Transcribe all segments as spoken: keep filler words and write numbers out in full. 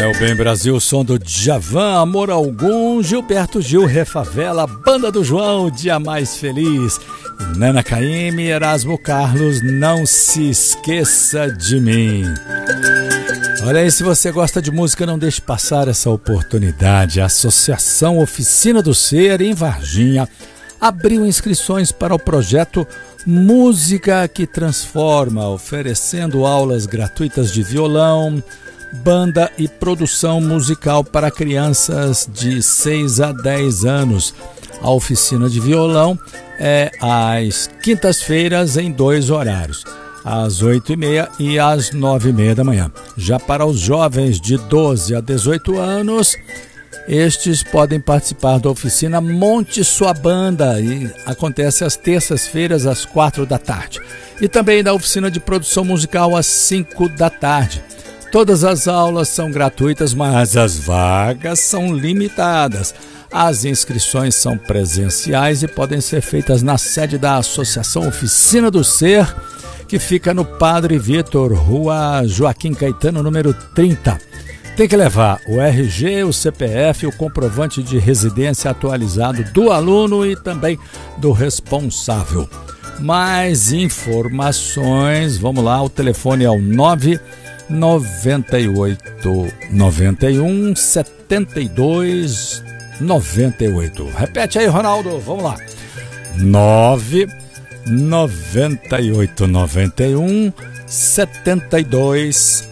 É o Bem Brasil, o som do Djavan, Amor Algum, Gilberto Gil, Refavela, Banda do João, Dia Mais Feliz, Nana Caymmi, Erasmo Carlos, Não Se Esqueça de Mim. Olha aí, se você gosta de música, não deixe passar essa oportunidade. A Associação Oficina do Ser, em Varginha, abriu inscrições para o projeto Música que Transforma, oferecendo aulas gratuitas de violão, banda e produção musical para crianças de seis a dez anos. A oficina de violão é às quintas-feiras em dois horários, às oito e meia e às nove e meia da manhã. Já para os jovens de doze a dezoito anos, estes podem participar da oficina Monte Sua Banda, e acontece às terças-feiras às quatro da tarde. E também da oficina de produção musical às cinco da tarde. Todas as aulas são gratuitas, mas as vagas são limitadas. As inscrições são presenciais e podem ser feitas na sede da Associação Oficina do Ser, que fica no Padre Vitor, Rua Joaquim Caetano, número trinta. Tem que levar o R G, o C P F, o comprovante de residência atualizado do aluno e também do responsável. Mais informações, vamos lá, o telefone é o nove noventa e oito, noventa e um, setenta e dois, noventa e oito. Repete aí, Ronaldo, vamos lá. nove noventa e oito, noventa e um, setenta e dois,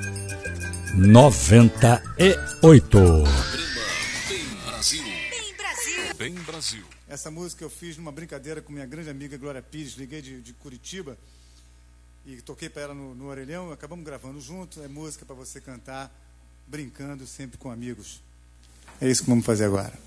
noventa e oito. Bem Brasil. Bem Brasil. Bem Brasil. Essa música eu fiz numa brincadeira com minha grande amiga Glória Pires. Liguei de, de Curitiba e toquei para ela no, no orelhão. Acabamos gravando junto. É música para você cantar brincando sempre com amigos. É isso que vamos fazer agora.